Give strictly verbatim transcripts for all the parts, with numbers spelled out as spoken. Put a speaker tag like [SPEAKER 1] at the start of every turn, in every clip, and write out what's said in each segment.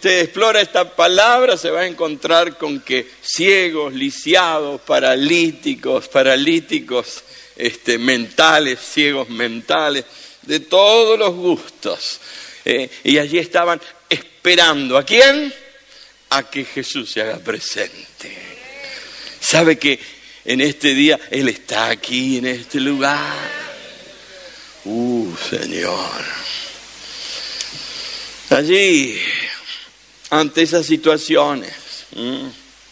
[SPEAKER 1] usted explora esta palabra, se va a encontrar con que ciegos, lisiados, paralíticos, paralíticos este, mentales, ciegos mentales, de todos los gustos. Eh, y allí estaban esperando. ¿A quién? A que Jesús se haga presente. ¿Sabe que en este día Él está aquí, en este lugar? Uh, Señor. Allí, ante esas situaciones, ¿m?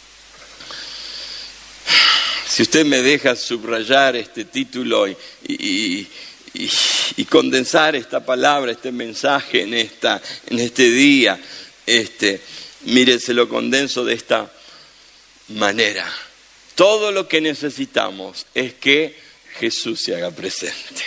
[SPEAKER 1] si usted me deja subrayar este título y, y, y, y condensar esta palabra, este mensaje en, esta, en este día, este, mire, se lo condenso de esta manera. Todo lo que necesitamos es que Jesús se haga presente.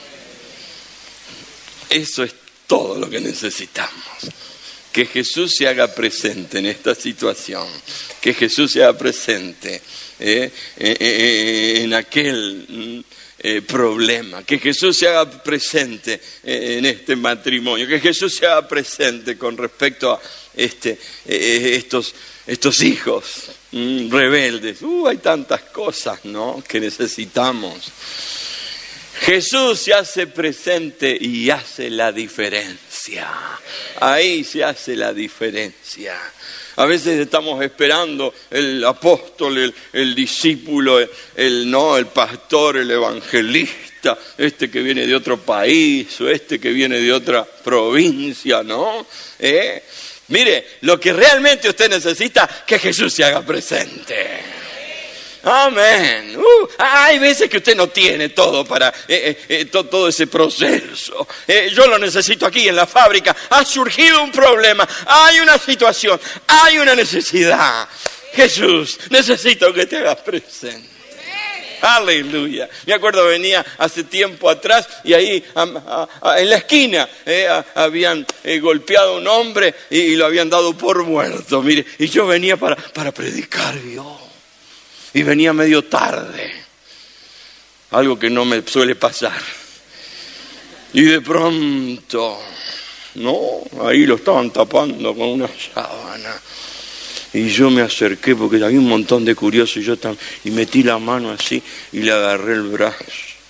[SPEAKER 1] Eso es todo lo que necesitamos. Que Jesús se haga presente en esta situación. Que Jesús se haga presente eh, eh, eh, en aquel eh, problema. Que Jesús se haga presente eh, en este matrimonio. Que Jesús se haga presente con respecto a este, eh, estos, estos hijos mm, rebeldes. Uh, hay tantas cosas, ¿no?, que necesitamos. Jesús se hace presente y hace la diferencia. Ahí se hace la diferencia. A veces estamos esperando el apóstol, el, el discípulo, el, el, no, el pastor, el evangelista, este que viene de otro país o este que viene de otra provincia, ¿no? ¿Eh? Mire, lo que realmente usted necesita, que Jesús se haga presente. Amén. Uh, hay veces que usted no tiene todo para eh, eh, to, todo ese proceso. Eh, yo lo necesito aquí en la fábrica. Ha surgido un problema, hay una situación, hay una necesidad. Jesús, necesito que te hagas presente. Aleluya. Me acuerdo, venía hace tiempo atrás y ahí a, a, a, en la esquina eh, a, habían eh, golpeado a un hombre y, y lo habían dado por muerto. Mire, y yo venía para, para predicar, ¿vio? Y venía medio tarde, algo que no me suele pasar. Y de pronto, no, ahí lo estaban tapando con una sábana. Y yo me acerqué porque había un montón de curiosos y yo tam- y metí la mano así y le agarré el brazo.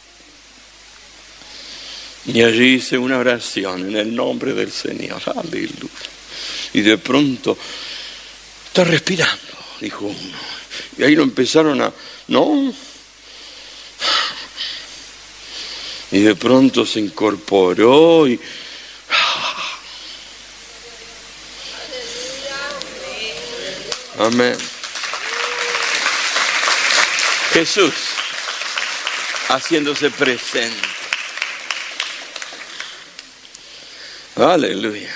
[SPEAKER 1] Y allí hice una oración en el nombre del Señor. Aleluya. Y de pronto, está respirando, dijo uno. Y ahí lo empezaron a... ¿no? Y de pronto se incorporó y... Amén. Jesús haciéndose presente. Aleluya.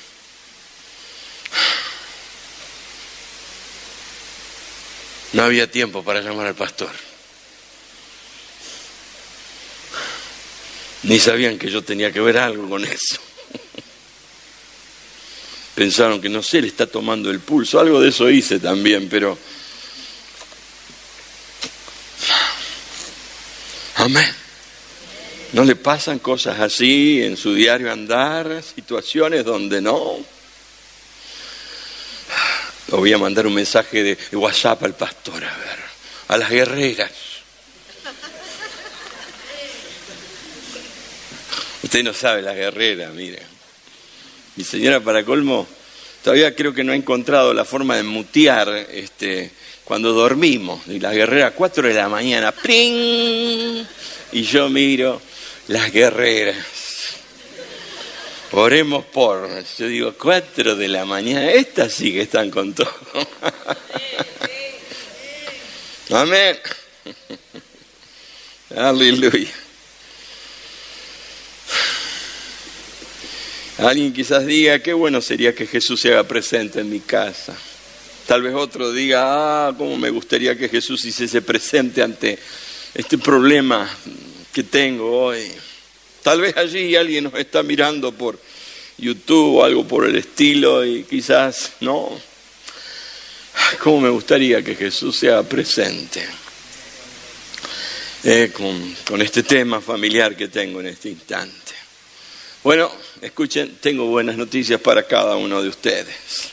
[SPEAKER 1] No había tiempo para llamar al pastor. Ni sabían que yo tenía que ver algo con eso. Pensaron que, no sé, le está tomando el pulso. Algo de eso hice también, pero... Amén. ¿No le pasan cosas así en su diario andar? Situaciones donde no... Le voy a mandar un mensaje de WhatsApp al pastor, a ver, a las guerreras. Usted no sabe las guerreras, mire. Mi señora, para colmo, todavía creo que no ha encontrado la forma de mutear este, cuando dormimos. Y las guerreras, cuatro de la mañana, ¡pring! Y yo miro, las guerreras. Oremos por, yo digo, cuatro de la mañana, estas sí que están con todo. Amén. Aleluya. Alguien quizás diga, qué bueno sería que Jesús se haga presente en mi casa. Tal vez otro diga, ah, cómo me gustaría que Jesús hiciese presente ante este problema que tengo hoy. Tal vez allí alguien nos está mirando por YouTube o algo por el estilo y quizás, no. ¿Cómo me gustaría que Jesús sea presente eh, con, con este tema familiar que tengo en este instante? Bueno, escuchen, tengo buenas noticias para cada uno de ustedes.